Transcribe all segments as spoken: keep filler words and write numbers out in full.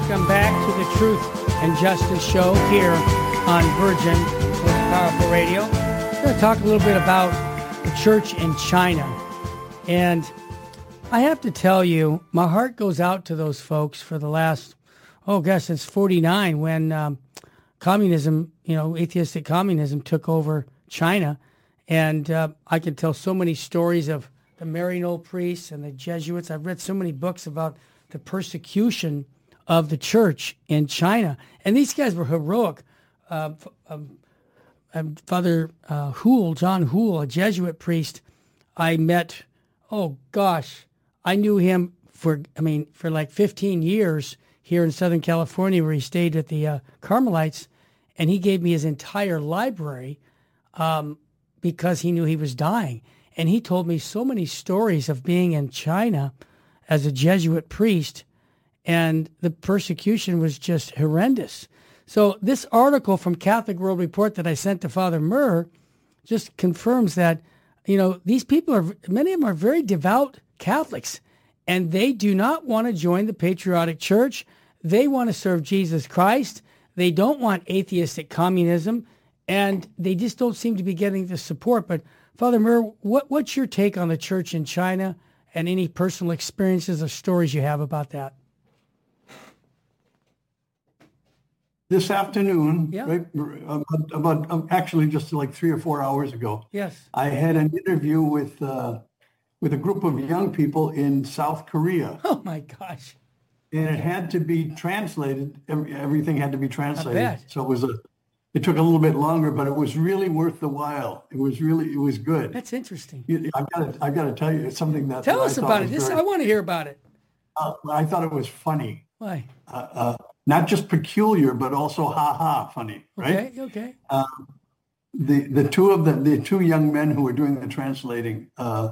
Welcome back to the Truth and Justice Show here on Virgin with Powerful Radio. We're going to talk a little bit about the church in China. And I have to tell you, my heart goes out to those folks for the last, oh gosh, since forty-nine when um, communism, you know, atheistic communism took over China. And uh, I could tell so many stories of the Maryknoll priests and the Jesuits. I've read so many books about the persecution of the church in China. And these guys were heroic. Uh, um, um, Father uh, Houle, John Houle, a Jesuit priest, I met, oh gosh, I knew him for, I mean, for like fifteen years here in Southern California where he stayed at the uh, Carmelites. And he gave me his entire library um, because he knew he was dying. And he told me so many stories of being in China as a Jesuit priest, and the persecution was just horrendous. So this article from Catholic World Report that I sent to Father Murr just confirms that, you know, these people are, many of them are very devout Catholics, and they do not want to join the patriotic church. They want to serve Jesus Christ. They don't want atheistic communism, and they just don't seem to be getting the support. But Father Murr, what, what's your take on the church in China and any personal experiences or stories you have about that? This afternoon, yeah. right, about, about um, actually just like three or four hours ago, yes, I had an interview with uh, with a group of young people in South Korea. Oh my gosh! And it had to be translated. Every, everything had to be translated. I bet. So it was a. It took a little bit longer, but it was really worth the while. It was really, it was good. That's interesting. I've got to, I've got to tell you, it's something that. Tell that us I about it. was This, very, I want to hear about it. Uh, I thought it was funny. Why? Uh, uh, not just peculiar, but also ha ha funny, right? Okay, okay. Um, the the two of them, the two young men who were doing the translating, uh,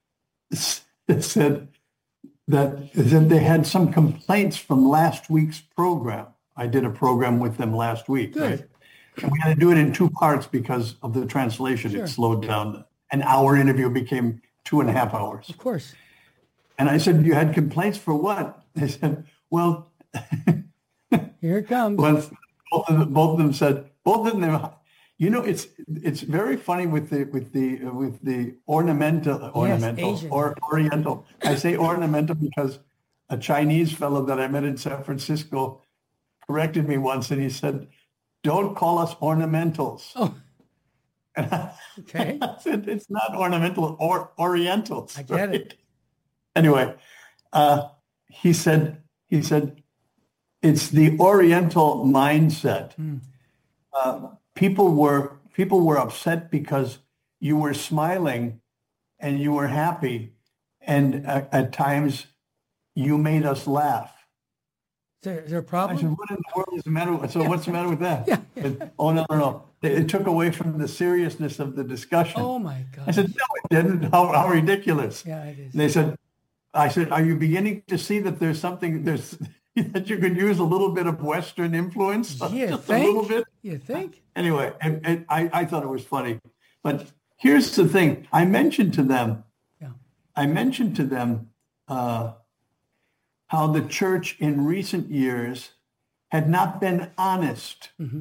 said that that they had some complaints from last week's program. I did a program with them last week, Good. right? And we had to do it in two parts because of the translation. Sure. It slowed down. An hour interview became two and a half hours. Of course. And I said, you had complaints for what? They said, well, here it comes. Well, both of them, both of them said, both of them, you know, it's it's very funny with the with the uh, with the ornamental ornamental Asian. or oriental. I say ornamental because a Chinese fellow that I met in San Francisco corrected me once, and he said, "Don't call us ornamentals." Oh, and I, okay. I said, "It's not ornamental or orientals." I get right? it. Anyway, uh, he said he said it's the Oriental mindset. Mm. Uh, people were people were upset because you were smiling and you were happy, and at, at times you made us laugh. Is there, is there a problem? I said, "What in the world is the matter with?" So yeah. What's the matter with that? Yeah. yeah. And, oh no, no, no! It, it took away from the seriousness of the discussion. Oh my God! I said, "No, it didn't. How, how ridiculous!" Yeah, it is. And they said, "I said, are you beginning to see that there's something there's that you could use a little bit of Western influence? Yeah, just think? a little bit." You think? Anyway, and, and I, I thought it was funny. But here's the thing. I mentioned to them, yeah. I mentioned to them uh, how the church in recent years had not been honest mm-hmm.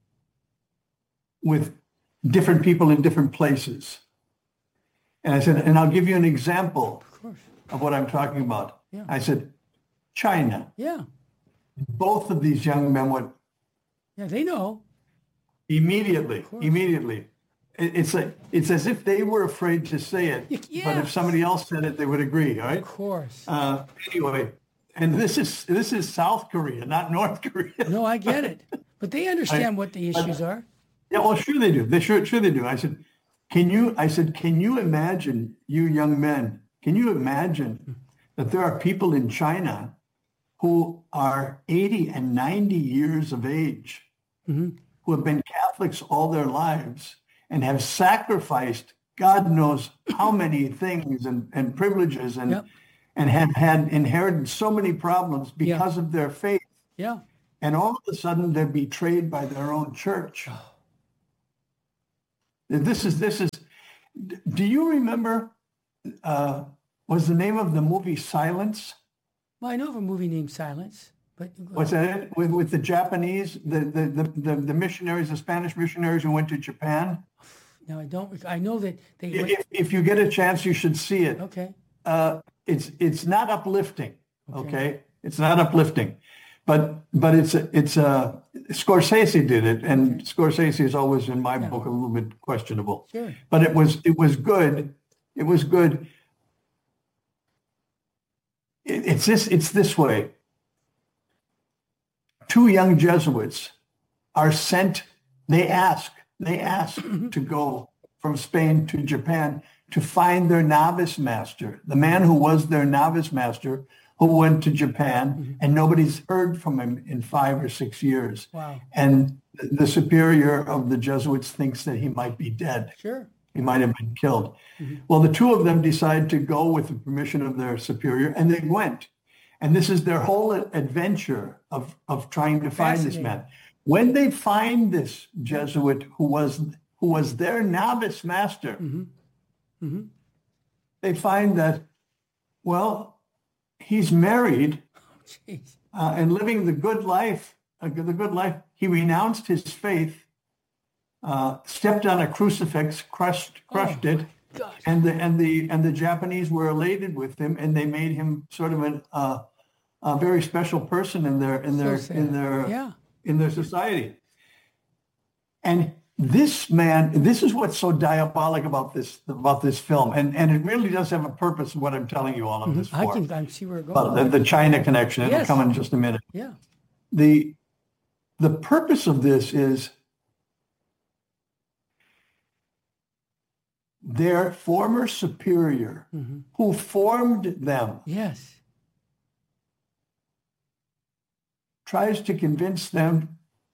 with different people in different places. And I said, and I'll give you an example Of course. of what I'm talking about. Yeah. I said, China. Yeah. Both of these young men went Yeah, they know. immediately, immediately. It- It's like, it's as if they were afraid to say it, Yeah. but if somebody else said it, they would agree, all right? Of course. Uh, anyway, and this is this is South Korea, not North Korea. No, I get it. But they understand I- what the issues are. Yeah, well, sure they do. They sure sure they do. I said, can you? I said, can you imagine, you young men? Can you imagine that there are people in China who are eighty and ninety years of age, Mm-hmm. who have been Catholics all their lives and have sacrificed God knows how many things and, and privileges and Yep. and have had inherited so many problems because of their faith. Yeah. And all of a sudden they're betrayed by their own church. This is, this is, do you remember, uh, was the name of the movie Silence? Well, I know of a movie named Silence. But What's that? With with the Japanese, the the the the, the missionaries, the Spanish missionaries who went to Japan. No, I don't. rec- I know that they went. If if you get a chance, you should see it. Okay. Uh, it's it's not uplifting. Okay. Okay, it's not uplifting, but but it's a, it's a Scorsese did it, and Okay. Scorsese is always in my Yeah. book a little bit questionable. Sure. But it was it was good. It was good. It, it's this it's this way. Two young Jesuits are sent. They ask. They ask to go from Spain to Japan to find their novice master, the man who was their novice master, who went to Japan, Mm-hmm. and nobody's heard from him in five or six years. Wow. And the the superior of the Jesuits thinks that he might be dead. Sure. He might have been killed. Mm-hmm. Well, the two of them decide to go with the permission of their superior, and they went. And this is their whole adventure of, of trying to find this man. When they find this Jesuit who was who was their novice master, Mm-hmm. Mm-hmm. they find that, well, he's married Jeez. uh, and living the good life, uh, the good life. He renounced his faith, uh, stepped on a crucifix, crushed crushed Oh, it, gosh. and the and the and the Japanese were elated with him, and they made him sort of an, uh, a very special person in their in their So in sad. their Yeah. in their society. And this man, this is what's so diabolic about this about this film, and and it really does have a purpose. What I'm telling you all of this I for, can I see where it goes. Well, the, the China connection. It'll Yes. come in just a minute. Yeah. the The purpose of this is their former superior, Mm-hmm. who formed them, Yes. tries to convince them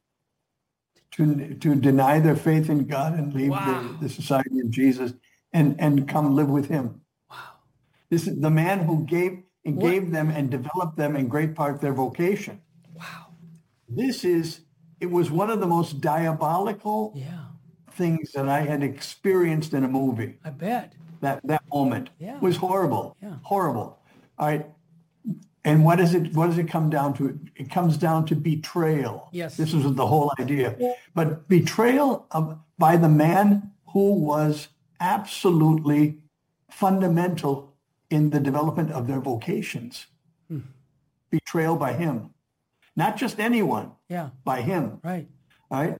to to deny their faith in God and leave Wow. the, the society of Jesus and and come live with him. Wow. This is the man who gave and What? gave them and developed them in great part their vocation. Wow. This is it was one of the most diabolical Yeah. things that I had experienced in a movie. I bet. That that moment Yeah. was horrible. Yeah. Horrible. All right. And what is it? What does it come down to? It comes down to betrayal. Yes. This was the whole idea. But betrayal of, by the man who was absolutely fundamental in the development of their vocations. Hmm. Betrayal by him, not just anyone. Yeah. By him. Right. All right.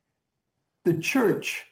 The church,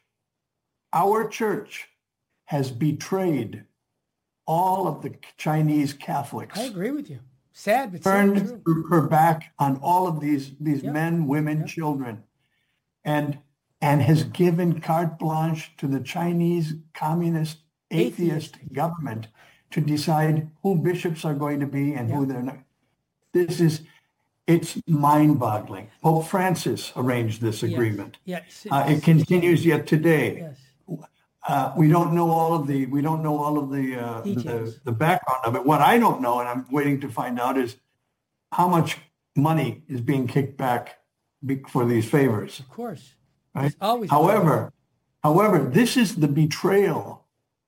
our church, has betrayed all of the Chinese Catholics. I agree with you. Sad, but sad Turned true. her back on all of these these Yep. men, women, Yep. children, and and has given carte blanche to the Chinese communist atheist, Atheist. government to decide who bishops are going to be and who Yep. they're not. This is it's mind-boggling. Pope Francis arranged this Yes. agreement. Yes. Uh, it continues yet today. Yes. Uh, we don't know all of the we don't know all of the, uh, the Details. the background of it. What I don't know, and I'm waiting to find out, is how much money is being kicked back be- for these favors. Of course. Right? It's always. However, however, this is the betrayal,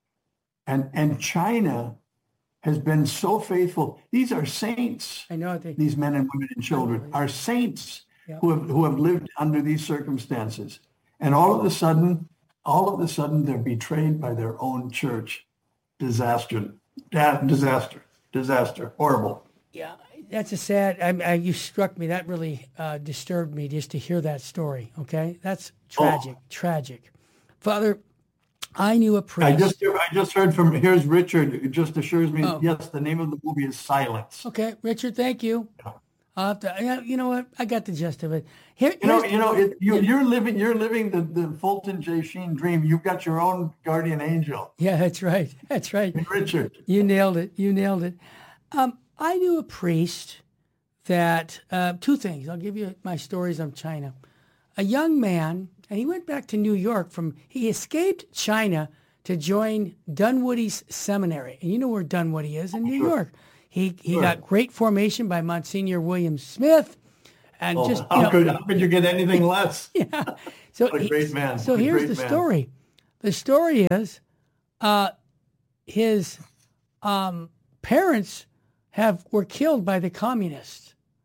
and and China has been so faithful. These are saints. I know they. These men and women and children are saints Yeah. who have who have lived under these circumstances, and all of a sudden. All of a sudden, they're betrayed by their own church. Disaster, Da- disaster, disaster, horrible. Yeah, that's a sad. I, I, you struck me. That really uh, disturbed me just to hear that story. Okay, that's tragic, Oh. tragic. Father, I knew a I priest. just, I just heard from, here's Richard. It just assures me, Oh. yes, the name of the movie is Silence. Okay, Richard, thank you. Yeah. I'll have to, yeah, you know what? I got the gist of it. Here, You know, here's- you know, it, you, you're living, you're living the, the Fulton J. Sheen dream. You've got your own guardian angel, yeah, that's right. That's right. Richard. You nailed it. You nailed it. Um, I knew a priest that, uh, two things. I'll give you my stories of China. A young man, and he went back to New York from, he escaped China to join Dunwoody's seminary. And you know where Dunwoody is in New Sure. York. He, he Sure. got great formation by Monsignor William Smith. And Oh, just, you how, know, could, how could you get anything less? yeah. So What a he- great man. So What a here's great the man. story. The story is, uh, his um, parents have were killed by the communists,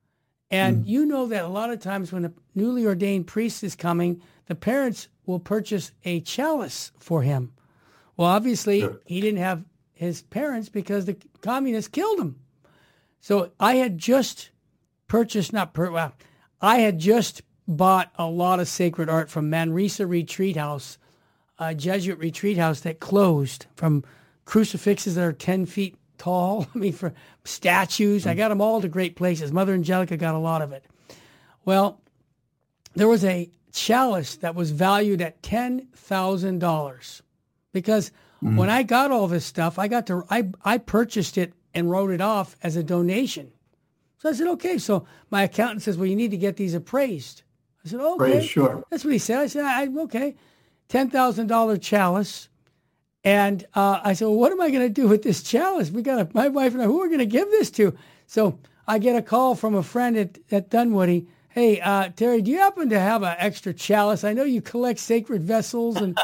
And Mm. you know that a lot of times when a newly ordained priest is coming, the parents will purchase a chalice for him. Well, obviously, Sure. he didn't have his parents because the communists killed him. So I had just purchased, not per, well, I had just bought a lot of sacred art from Manresa Retreat House, a Jesuit retreat house that closed, from crucifixes that are ten feet tall. I mean, for statues. I got them all to great places. Mother Angelica got a lot of it. Well, there was a chalice that was valued at ten thousand dollars because mm. when I got all this stuff, I got to, I, I purchased it and wrote it off as a donation. So I said, okay. So my accountant says, well, you need to get these appraised. I said, okay. Praise, sure. That's what he said. I said, I, okay. ten thousand dollars chalice. And uh, I said, well, what am I going to do with this chalice? We got a, my wife and I, who are we going to give this to? So I get a call from a friend at, at Dunwoody. Hey, uh, Terry, do you happen to have an extra chalice? I know you collect sacred vessels. And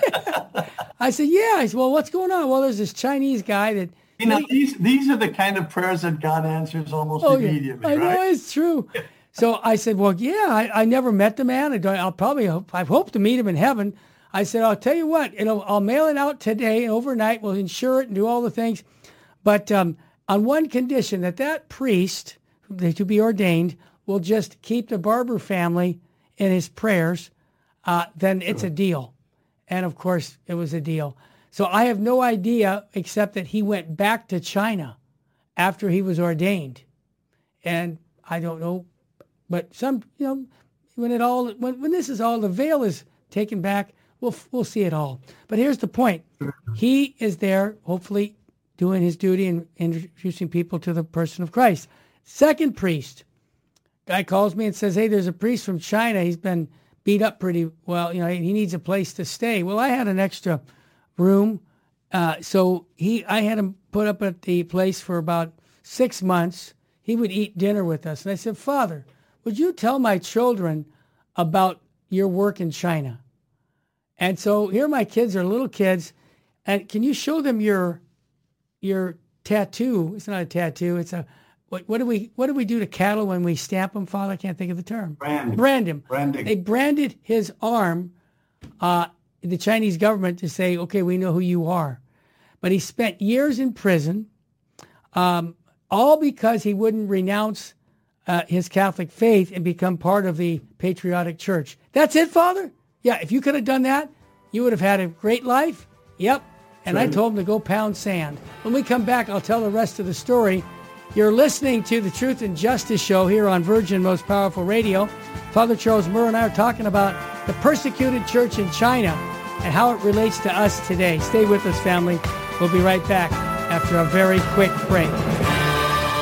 I said, yeah. I said, well, what's going on? Well, there's this Chinese guy that... You know, these these are the kind of prayers that God answers almost oh, immediately, yeah. I right? know, it's true. So I said, well, yeah, I, I never met the man. I don't, I'll probably, hope, I hope to meet him in heaven. I said, I'll tell you what, it'll, I'll mail it out today and overnight. We'll insure it and do all the things. But um, on one condition, that that priest, to be ordained, will just keep the Barber family in his prayers, uh, then it's a deal. And of course, it was a deal. So I have no idea except that he went back to China after he was ordained. And I don't know, but some, you know, when it all, when, when this is all, the veil is taken back, we'll, we'll see it all. But here's the point. He is there, hopefully doing his duty and introducing people to the person of Christ. Second priest, guy calls me and says, hey, there's a priest from China. He's been beat up pretty well. You know, he needs a place to stay. Well, I had an extra room. Uh, so he, I had him put up at the place for about six months. He would eat dinner with us. And I said, Father, would you tell my children about your work in China? And so here my kids are little kids. And can you show them your, your tattoo? It's not a tattoo. It's a, what, what do we, what do we do to cattle when we stamp them, Father? I can't think of the term. Brand. Brand him. Branding. They branded his arm, uh, the Chinese government, to say, okay, we know who you are. But he spent years in prison, um, all because he wouldn't renounce uh, his Catholic faith and become part of the patriotic church. That's it, Father? Yeah, if you could have done that, you would have had a great life. Yep. And right. I told him to go pound sand. When we come back, I'll tell the rest of the story. You're listening to the Truth and Justice Show here on Virgin Most Powerful Radio. Father Charles Murr and I are talking about the persecuted church in China and how it relates to us today. Stay with us, family. We'll be right back after a very quick break.